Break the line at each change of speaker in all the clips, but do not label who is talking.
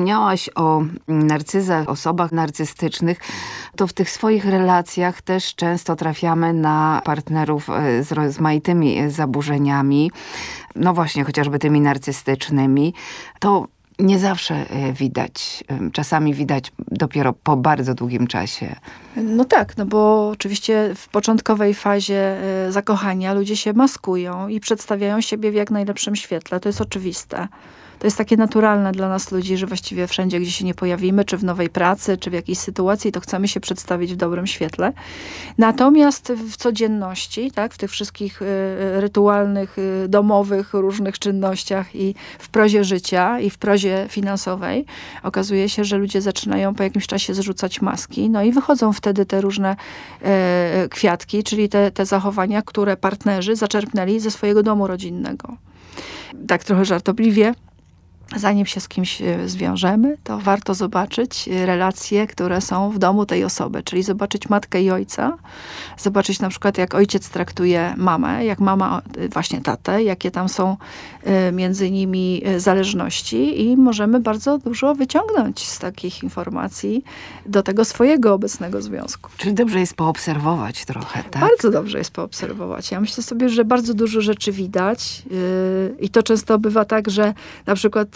wspomniałaś o narcyzach, osobach narcystycznych, to w tych swoich relacjach też często trafiamy na partnerów z rozmaitymi zaburzeniami, no właśnie chociażby tymi narcystycznymi. To nie zawsze widać. Czasami widać dopiero po bardzo długim czasie.
No tak, no bo oczywiście w początkowej fazie zakochania ludzie się maskują i przedstawiają siebie w jak najlepszym świetle. To jest oczywiste. To jest takie naturalne dla nas ludzi, że właściwie wszędzie, gdzie się nie pojawimy, czy w nowej pracy, czy w jakiejś sytuacji, to chcemy się przedstawić w dobrym świetle. Natomiast w codzienności, tak, w tych wszystkich rytualnych, domowych, różnych czynnościach i w prozie życia, i w prozie finansowej, okazuje się, że ludzie zaczynają po jakimś czasie zrzucać maski, no i wychodzą wtedy te różne kwiatki, czyli te zachowania, które partnerzy zaczerpnęli ze swojego domu rodzinnego. Tak trochę żartobliwie. Zanim się z kimś zwiążemy, to warto zobaczyć relacje, które są w domu tej osoby, czyli zobaczyć matkę i ojca, zobaczyć na przykład jak ojciec traktuje mamę, jak mama właśnie tatę, jakie tam są między nimi zależności i możemy bardzo dużo wyciągnąć z takich informacji do tego swojego obecnego związku.
Czyli dobrze jest poobserwować trochę, tak?
Bardzo dobrze jest poobserwować. Ja myślę sobie, że bardzo dużo rzeczy widać i to często bywa tak, że na przykład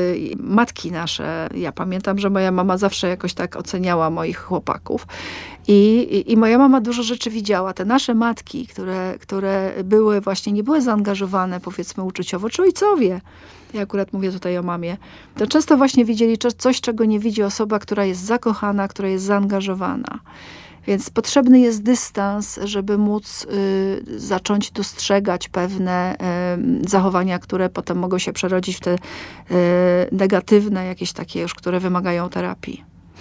matki nasze, ja pamiętam, że moja mama zawsze jakoś tak oceniała moich chłopaków i moja mama dużo rzeczy widziała. Te nasze matki, które były właśnie, nie były zaangażowane powiedzmy uczuciowo, czy ojcowie, ja akurat mówię tutaj o mamie, to często właśnie widzieli coś, czego nie widzi osoba, która jest zakochana, która jest zaangażowana. Więc potrzebny jest dystans, żeby móc zacząć dostrzegać pewne zachowania, które potem mogą się przerodzić w te negatywne, jakieś takie już, które wymagają terapii.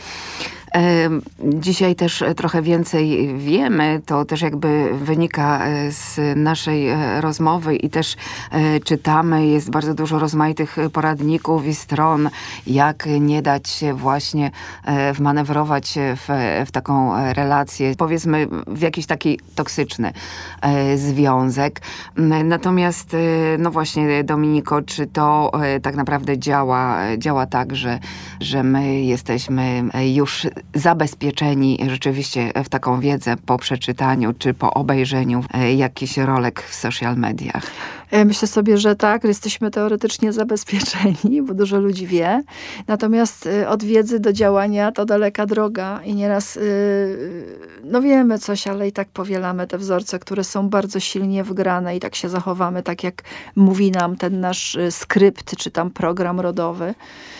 Dzisiaj też trochę więcej wiemy, to też jakby wynika z naszej rozmowy i też czytamy, jest bardzo dużo rozmaitych poradników i stron, jak nie dać się właśnie wmanewrować w taką relację, powiedzmy w jakiś taki toksyczny związek. Natomiast, no właśnie Dominiko, czy to tak naprawdę działa tak, że my jesteśmy już zabezpieczeni rzeczywiście w taką wiedzę po przeczytaniu czy po obejrzeniu jakichś rolek w social mediach?
Myślę sobie, że tak, jesteśmy teoretycznie zabezpieczeni, bo dużo ludzi wie. Natomiast od wiedzy do działania to daleka droga i nieraz no wiemy coś, ale i tak powielamy te wzorce, które są bardzo silnie wgrane i tak się zachowamy, tak jak mówi nam ten nasz skrypt czy tam program rodowy.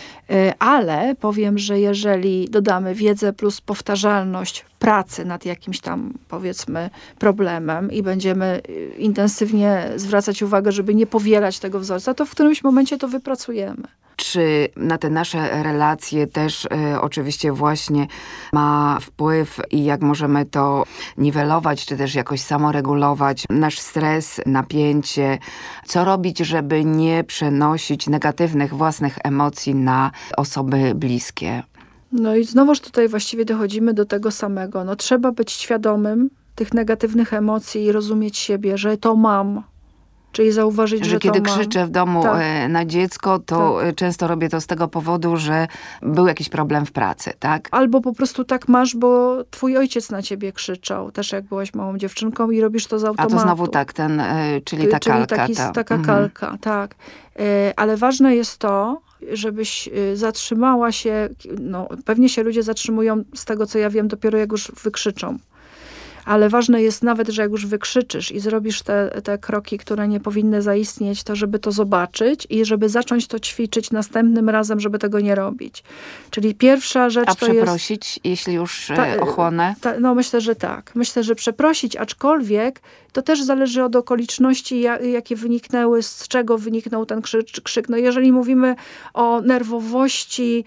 Ale powiem, że jeżeli dodamy wiedzę plus powtarzalność pracy nad jakimś tam, powiedzmy, problemem i będziemy intensywnie zwracać uwagę, żeby nie powielać tego wzorca, to w którymś momencie to wypracujemy.
Czy na te nasze relacje też oczywiście właśnie ma wpływ i jak możemy to niwelować, czy też jakoś samoregulować nasz stres, napięcie? Co robić, żeby nie przenosić negatywnych własnych emocji na osoby bliskie?
No i znowuż tutaj właściwie dochodzimy do tego samego. No trzeba być świadomym tych negatywnych emocji i rozumieć siebie, że to mam. Czyli zauważyć, że
kiedy
to
krzyczę w domu
tak.
Na dziecko, to często robię to z tego powodu, że był jakiś problem w pracy, tak?
Albo po prostu tak masz, bo twój ojciec na ciebie krzyczał, też jak byłaś małą dziewczynką i robisz to z automatu.
A to znowu tak, czyli ta kalka.
Taka kalka, tak. Ale ważne jest to, żebyś zatrzymała się, no pewnie się ludzie zatrzymują z tego, co ja wiem, dopiero jak już wykrzyczą. Ale ważne jest nawet, że jak już wykrzyczysz i zrobisz te kroki, które nie powinny zaistnieć, to żeby to zobaczyć i żeby zacząć to ćwiczyć następnym razem, żeby tego nie robić. Czyli pierwsza rzecz to jest...
A przeprosić, jeśli już ochłonę?
No myślę, że tak. Myślę, że przeprosić, aczkolwiek to też zależy od okoliczności, jakie wyniknęły, z czego wyniknął ten krzyk. No jeżeli mówimy o nerwowości,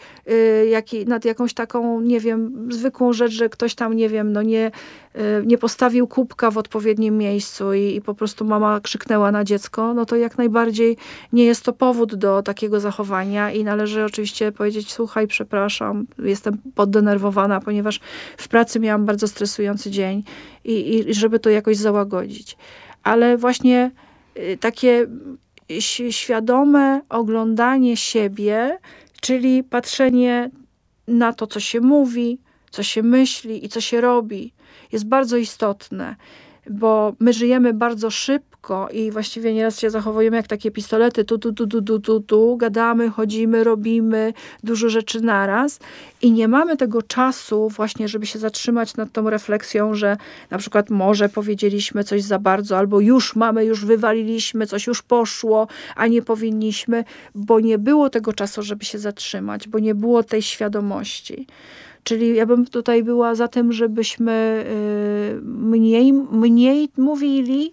nad jakąś taką, nie wiem, zwykłą rzecz, że ktoś tam, nie wiem, no nie postawił kubka w odpowiednim miejscu i po prostu mama krzyknęła na dziecko, no to jak najbardziej nie jest to powód do takiego zachowania i należy oczywiście powiedzieć, słuchaj, przepraszam, jestem poddenerwowana, ponieważ w pracy miałam bardzo stresujący dzień i żeby to jakoś załagodzić. Ale właśnie takie świadome oglądanie siebie Czyli patrzenie na to, co się mówi, co się myśli i co się robi, jest bardzo istotne, bo my żyjemy bardzo szybko i właściwie nieraz się zachowujemy jak takie pistolety, tu, gadamy, chodzimy, robimy dużo rzeczy naraz i nie mamy tego czasu właśnie, żeby się zatrzymać nad tą refleksją, że na przykład może powiedzieliśmy coś za bardzo, albo już wywaliliśmy, coś już poszło, a nie powinniśmy, bo nie było tego czasu, żeby się zatrzymać, bo nie było tej świadomości. Czyli ja bym tutaj była za tym, żebyśmy mniej mówili,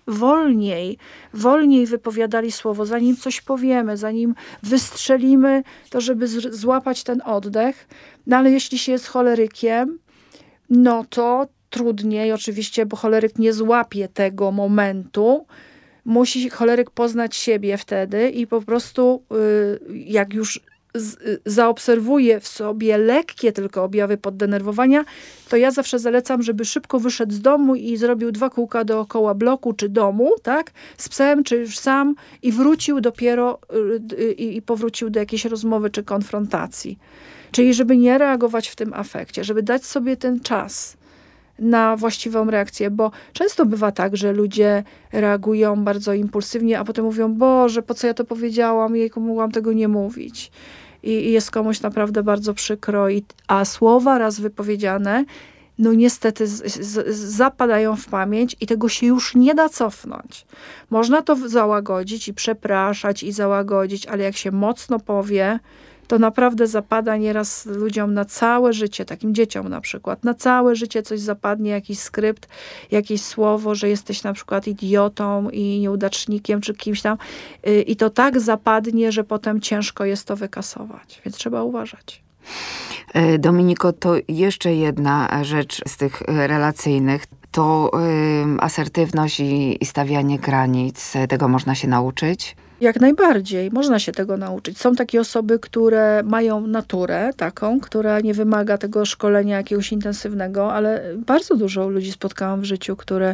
wolniej wypowiadali słowo, zanim coś powiemy, zanim wystrzelimy, to żeby złapać ten oddech. No ale jeśli się jest cholerykiem, no to trudniej oczywiście, bo choleryk nie złapie tego momentu. Musi choleryk poznać siebie wtedy i po prostu jak już zaobserwuje w sobie lekkie tylko objawy poddenerwowania, to ja zawsze zalecam, żeby szybko wyszedł z domu i zrobił 2 kółka dookoła bloku czy domu, tak, z psem czy już sam i wrócił dopiero i powrócił do jakiejś rozmowy czy konfrontacji. Czyli żeby nie reagować w tym afekcie, żeby dać sobie ten czas na właściwą reakcję, bo często bywa tak, że ludzie reagują bardzo impulsywnie, a potem mówią, Boże, po co ja to powiedziałam, jejku, mogłam tego nie mówić. I jest komuś naprawdę bardzo przykro. A słowa raz wypowiedziane, no niestety zapadają w pamięć i tego się już nie da cofnąć. Można to załagodzić i przepraszać i załagodzić, ale jak się mocno powie, to naprawdę zapada nieraz ludziom na całe życie, takim dzieciom na przykład, na całe życie coś zapadnie, jakiś skrypt, jakieś słowo, że jesteś na przykład idiotą i nieudacznikiem, czy kimś tam. I to tak zapadnie, że potem ciężko jest to wykasować. Więc trzeba uważać.
Dominiko, to jeszcze jedna rzecz z tych relacyjnych. To asertywność i stawianie granic. Tego można się nauczyć?
Jak najbardziej. Można się tego nauczyć. Są takie osoby, które mają naturę taką, która nie wymaga tego szkolenia jakiegoś intensywnego, ale bardzo dużo ludzi spotkałam w życiu, które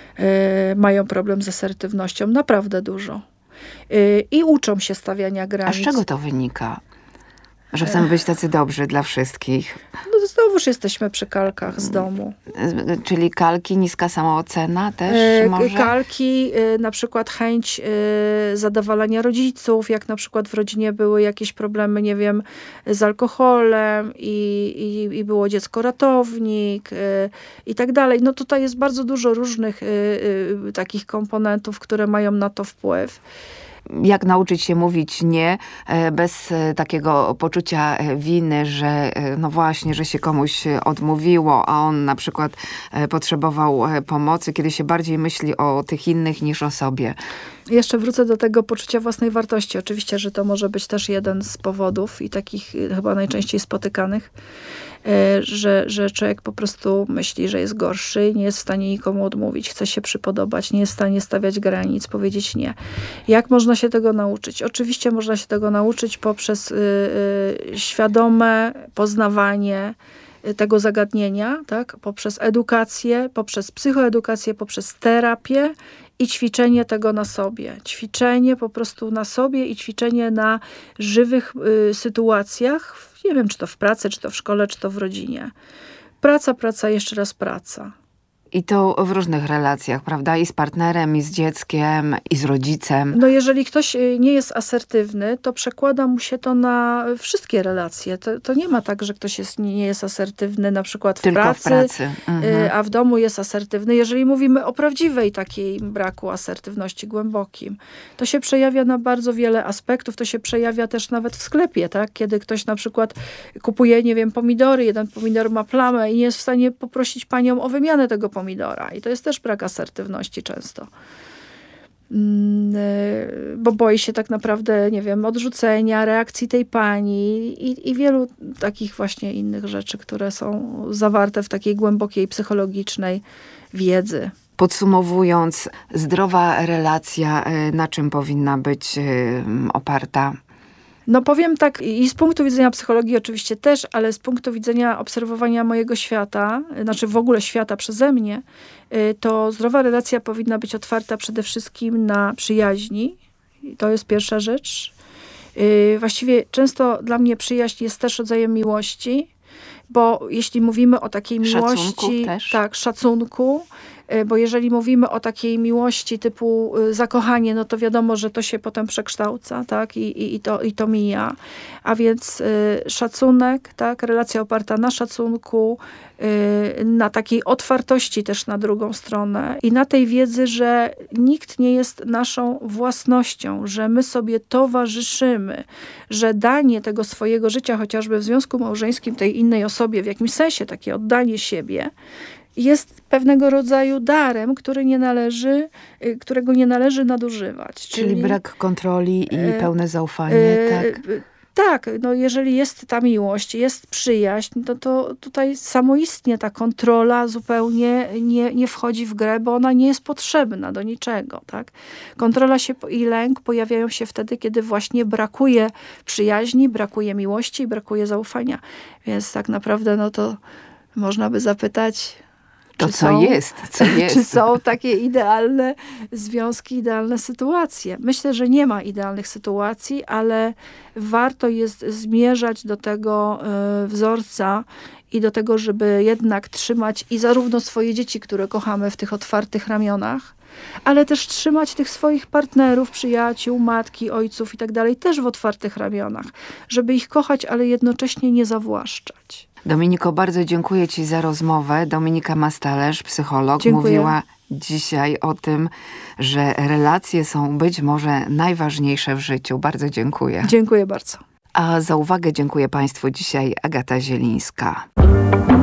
mają problem z asertywnością. Naprawdę dużo. I uczą się stawiania granic.
A z czego to wynika? Że chcemy być tacy dobrzy dla wszystkich.
No znowuż jesteśmy przy kalkach z domu.
Czyli kalki, niska samoocena też może?
Kalki, na przykład chęć zadowalania rodziców, jak na przykład w rodzinie były jakieś problemy, nie wiem, z alkoholem i było dziecko ratownik i tak dalej. No tutaj jest bardzo dużo różnych takich komponentów, które mają na to wpływ.
Jak nauczyć się mówić nie bez takiego poczucia winy, że no właśnie, że się komuś odmówiło, a on na przykład potrzebował pomocy, kiedy się bardziej myśli o tych innych niż o sobie.
Jeszcze wrócę do tego poczucia własnej wartości. Oczywiście, że to może być też jeden z powodów i takich chyba najczęściej spotykanych, że człowiek po prostu myśli, że jest gorszy, nie jest w stanie nikomu odmówić, chce się przypodobać, nie jest w stanie stawiać granic, powiedzieć nie. Jak można się tego nauczyć? Oczywiście można się tego nauczyć poprzez świadome poznawanie tego zagadnienia, tak? Poprzez edukację, poprzez psychoedukację, poprzez terapię i ćwiczenie tego na sobie. Ćwiczenie po prostu na sobie i ćwiczenie na żywych sytuacjach. Nie wiem, czy to w pracy, czy to w szkole, czy to w rodzinie. Praca, jeszcze raz praca.
I to w różnych relacjach, prawda? I z partnerem, i z dzieckiem, i z rodzicem.
No jeżeli ktoś nie jest asertywny, to przekłada mu się to na wszystkie relacje. To nie ma tak, że ktoś nie jest asertywny na przykład
Tylko w pracy.
A w domu jest asertywny. Jeżeli mówimy o prawdziwej takiej braku asertywności głębokim, to się przejawia na bardzo wiele aspektów. To się przejawia też nawet w sklepie, tak? Kiedy ktoś na przykład kupuje, nie wiem, pomidory, jeden pomidor ma plamę i nie jest w stanie poprosić panią o wymianę tego pomidora. I to jest też brak asertywności często. Bo boi się tak naprawdę, nie wiem, odrzucenia, reakcji tej pani i wielu takich właśnie innych rzeczy, które są zawarte w takiej głębokiej psychologicznej wiedzy.
Podsumowując, zdrowa relacja na czym powinna być oparta?
No powiem tak, i z punktu widzenia psychologii oczywiście też, ale z punktu widzenia obserwowania mojego świata, znaczy w ogóle świata przeze mnie, to zdrowa relacja powinna być otwarta przede wszystkim na przyjaźni. I to jest pierwsza rzecz. Właściwie często dla mnie przyjaźń jest też rodzajem miłości, bo jeśli mówimy o takiej miłości...
Szacunku też?
Tak, szacunku. Bo jeżeli mówimy o takiej miłości typu zakochanie, no to wiadomo, że to się potem przekształca, tak? I to mija. A więc szacunek, tak? Relacja oparta na szacunku, na takiej otwartości też na drugą stronę i na tej wiedzy, że nikt nie jest naszą własnością, że my sobie towarzyszymy, że danie tego swojego życia, chociażby w związku małżeńskim tej innej osobie, w jakimś sensie takie oddanie siebie, jest pewnego rodzaju darem, którego nie należy nadużywać.
Czyli brak kontroli i pełne zaufanie, tak?
Tak, no jeżeli jest ta miłość, jest przyjaźń, to tutaj samoistnie ta kontrola zupełnie nie wchodzi w grę, bo ona nie jest potrzebna do niczego, tak? Kontrola i lęk pojawiają się wtedy, kiedy właśnie brakuje przyjaźni, brakuje miłości i brakuje zaufania. Więc tak naprawdę, no to można by zapytać,
Co jest?
Czy są takie idealne związki, idealne sytuacje? Myślę, że nie ma idealnych sytuacji, ale warto jest zmierzać do tego wzorca i do tego, żeby jednak trzymać i zarówno swoje dzieci, które kochamy, w tych otwartych ramionach, ale też trzymać tych swoich partnerów, przyjaciół, matki, ojców i tak dalej też w otwartych ramionach, żeby ich kochać, ale jednocześnie nie zawłaszczać.
Dominiko, bardzo dziękuję Ci za rozmowę. Dominika Mastalerz, psycholog,
Dziękuję.
mówiła dzisiaj o tym, że relacje są być może najważniejsze w życiu. Bardzo dziękuję.
Dziękuję bardzo.
A za uwagę dziękuję Państwu dzisiaj Agata Zielińska.